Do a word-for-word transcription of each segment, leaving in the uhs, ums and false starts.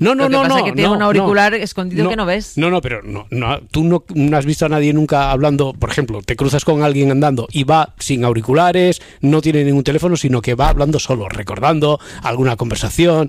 No, no, Lo que no, pasa no. es que tiene no, un auricular no, escondido no, que no ves. No, no, pero no, no, tú no, no has visto a nadie nunca hablando, por ejemplo, te cruzas con alguien andando y va sin auriculares, no tiene ningún teléfono, sino que va hablando solo, recordando alguna conversación,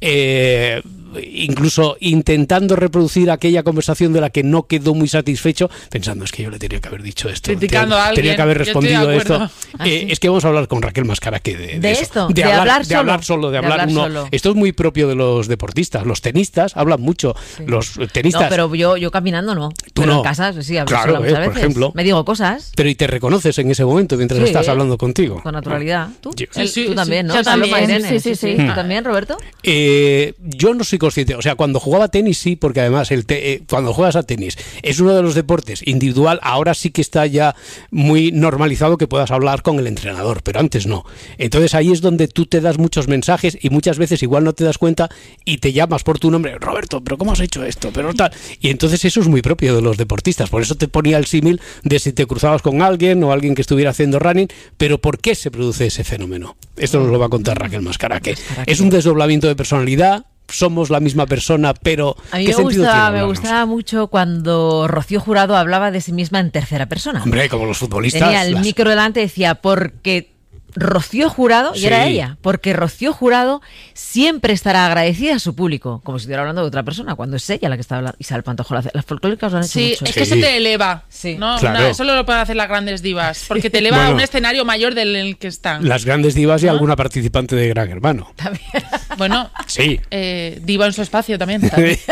eh, incluso intentando reproducir aquella conversación de la que no quedó muy satisfecho, pensando, es que yo le tenía que haber dicho esto, criticando tenía, a alguien, tenía que haber respondido de esto. ¿Ah, eh, sí? Es que vamos a hablar con Raquel Mascaraque de, de, ¿De eso, esto? de, ¿De hablar, hablar de solo? hablar solo, de, De hablar, hablar uno. solo. Esto es muy propio de los deportistas, los tenistas hablan mucho, Sí. los tenistas. No, pero yo, yo caminando no. Tú pero no. en casa sí hablo Claro, sola muchas eh, por veces. ejemplo. Me digo cosas Pero y te reconoces en ese momento mientras Sí, estás hablando contigo. con naturalidad. ¿Tú? Yo- El- Sí, sí, tú también, sí. ¿no? Yo Paloma, también, Irene. sí, sí, sí. ¿Tú también, Roberto? Eh, yo no soy consciente, o sea, cuando jugaba tenis sí, porque además el te- eh, cuando juegas a tenis es uno de los deportes individual, ahora sí que está ya muy normalizado que puedas hablar con el entrenador, pero antes no. Entonces ahí es donde tú te das muchos mensajes y muchas veces igual no te das cuenta y te llamas por tu nombre, Roberto, pero ¿cómo has hecho esto? Pero tal. Y entonces eso es muy propio de los deportistas, por eso te ponía el símil de si te cruzabas con alguien o alguien que estuviera haciendo running, pero ¿por qué se produce ese fenómeno? Esto nos lo va a contar Raquel Mascaraque. Es un desdoblamiento de personalidad, somos la misma persona, pero A mí ¿qué me sentido gustaba, tiene me hablarnos? gustaba mucho cuando Rocío Jurado hablaba de sí misma en tercera persona. Hombre, como los futbolistas. Tenía el las- micro delante y decía, porque Rocío Jurado, y Sí. era ella, porque Rocío Jurado siempre estará agradecida a su público, como si estuviera hablando de otra persona, cuando es ella la que está hablando. Isabel Pantojo, las las folclóricas lo han hecho Sí, mucho. es que Sí. eso te eleva. Sí. ¿no? Claro. Una- eso lo pueden hacer las grandes divas. Porque te eleva Bueno. a un escenario mayor del en el que están. Las grandes divas y alguna participante de Gran Hermano. Bueno, Sí. eh, diva en su espacio también.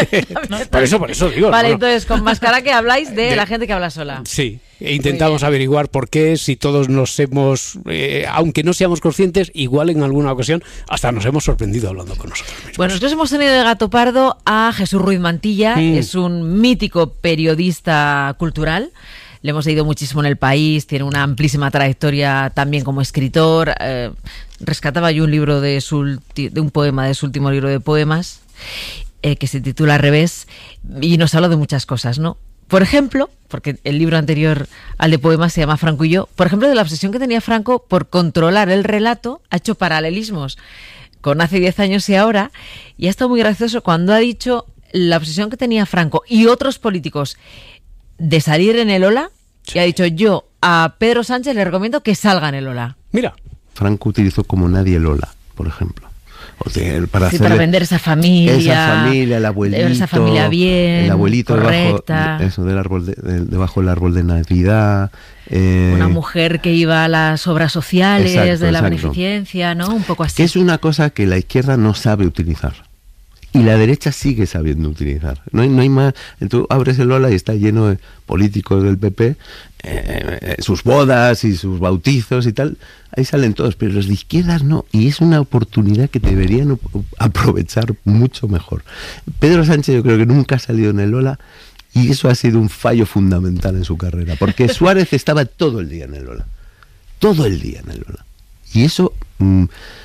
Por eso, por eso digo. Vale, ¿no? entonces con Mascaraque habláis de, De- la gente que habla sola. Sí, e intentamos bien. averiguar por qué, si todos nos hemos, eh, aunque no seamos conscientes, igual en alguna ocasión hasta nos hemos sorprendido hablando con nosotros mismos. Bueno, nosotros hemos tenido de gato pardo a Jesús Ruiz Mantilla, Mm. es un mítico periodista cultural. Le hemos leído muchísimo en El País, tiene una amplísima trayectoria también como escritor. Eh, rescataba yo un libro de, su, ulti- de un poema de su último libro de poemas, eh, que se titula Al revés, y nos habla de muchas cosas, ¿no? Por ejemplo, porque el libro anterior al de poemas se llama Franco y yo, por ejemplo, de la obsesión que tenía Franco por controlar el relato, ha hecho paralelismos con hace diez años y ahora, y ha estado muy gracioso cuando ha dicho la obsesión que tenía Franco y otros políticos de salir en el Ola, y ha dicho, yo a Pedro Sánchez le recomiendo que salga en el Ola. Mira, Franco utilizó como nadie Lola, por ejemplo. O sea, para, Sí, hacerle para vender esa familia, esa familia, el abuelito, esa familia bien, el abuelito correcta. debajo, eso del árbol de, de- debajo del árbol de Navidad, eh, Una mujer que iba a las obras sociales Exacto, de la exacto. beneficencia, ¿no? Un poco así. que es una cosa que la izquierda no sabe utilizar. Y la derecha sigue sabiendo utilizar. No hay, no hay más. Tú abres el Ola y está lleno de políticos del P P, eh, eh, sus bodas y sus bautizos y tal. Ahí salen todos, pero los de izquierdas no. Y es una oportunidad que deberían op- aprovechar mucho mejor. Pedro Sánchez yo creo que nunca ha salido en el Ola y eso ha sido un fallo fundamental en su carrera. Porque Suárez estaba todo el día en el Ola. Todo el día en el Ola. Y eso... Mm,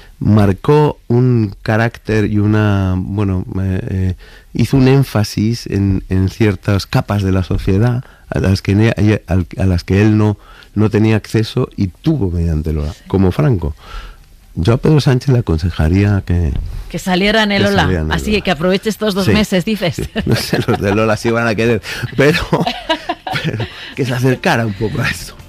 marcó un carácter y una, bueno, eh, eh, hizo un énfasis en, en ciertas capas de la sociedad a las que, ne- a, a las que él no, no tenía acceso y tuvo mediante Lola, como Franco. Yo a Pedro Sánchez le aconsejaría que... Que saliera en el Que Ola. saliera en el Así Ola. que aproveche estos dos Sí, meses, dices. sí. No sé, los de Lola sí van a querer, pero, pero que se acercara un poco a esto.